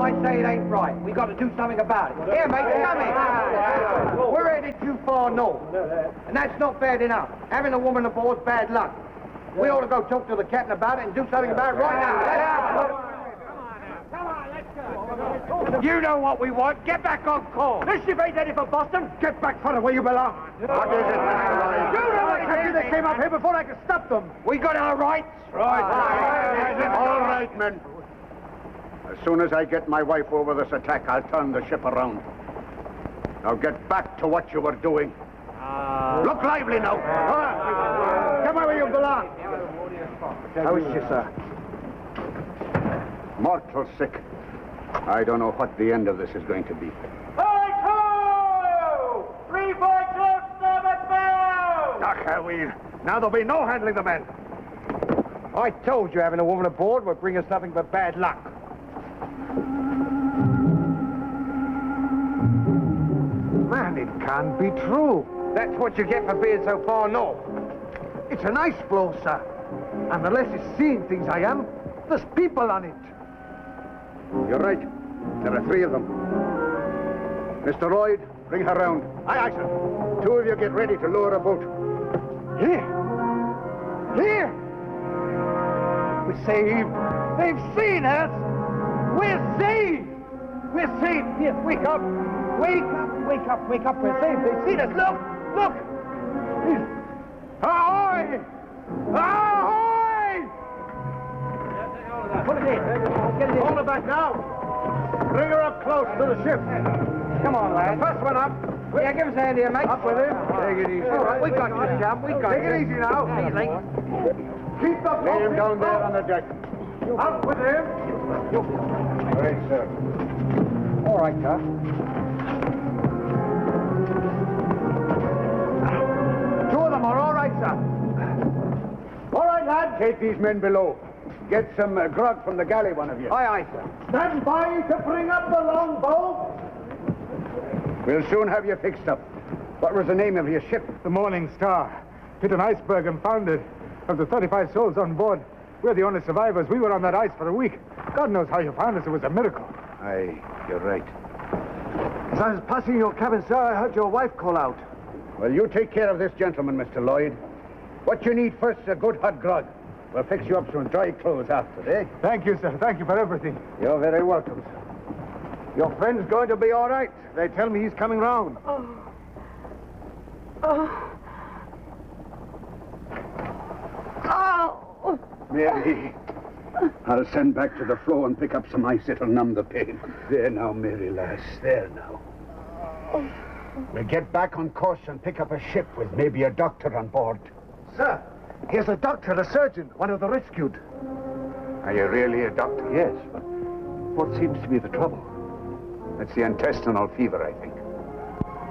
I say it ain't right. We got to do something about it. Here, mate, come in. We're headed too far north, and that's not bad enough. Having a woman aboard's bad luck. We ought to go talk to the captain about it and do something about it right now. You know what we want. Get back on course. This ship ain't headed for Boston. Get back for where you belong. What is it, Mr. Lloyd? You know what it is. They came up here before I could stop them. We got our rights. Right. All right, men. As soon as I get my wife over this attack, I'll turn the ship around. Now get back to what you were doing. Look lively now. Come on where you belong. How is she, sir? Mortal sick. I don't know what the end of this is going to be. Right ho! 3 4 close, starboard bow! Now there'll be no handling the men. I told you having a woman aboard would bring us nothing but bad luck. Man, it can't be true. That's what you get for being so far north. It's an ice floe, sir. And unless it's seeing things I am, there's people on it. You're right. There are 3 of them. Mr. Lloyd, bring her round. Aye, aye, sir. 2 of you get ready to lower a boat. Here! We're saved. They've seen us. We're saved. We're saved. Here, wake up. Wake up. We're saved. They've seen us. Look. Ahoy! Put it in. Get it in. Hold her back now. Bring her up close to the ship. Come on, lad. First one up. Yeah, give us a hand here, mate. Up with him. Take it easy. All right, we got you, chum. We got you. Take it easy now. Easy. Keep the Lay him down there on the deck. Up with him. Right, sir. All right, sir. Two of them are all right, sir. All right, lad. Take these men below. Get some grog from the galley, one of you. Aye, sir. Stand by to bring up the longbow. We'll soon have you fixed up. What was the name of your ship? The Morning Star. Hit an iceberg and foundered. Of the 35 souls on board, we're the only survivors. We were on that ice for a week. God knows how you found us. It was a miracle. Aye, you're right. As I was passing your cabin, sir, I heard your wife call out. Well, you take care of this gentleman, Mr. Lloyd. What you need first is a good hot grog. We'll fix you up some dry clothes after, eh? Thank you, sir. Thank you for everything. You're very welcome, sir. Your friend's going to be all right. They tell me he's coming round. Mary, I'll send back to the floor and pick up some ice. It'll numb the pain. There now, Mary, lass. There now. We'll get back on course and pick up a ship with maybe a doctor on board. Sir, here's a doctor, a surgeon, one of the rescued. Are you really a doctor? Yes, but what seems to be the trouble? It's the intestinal fever, I think.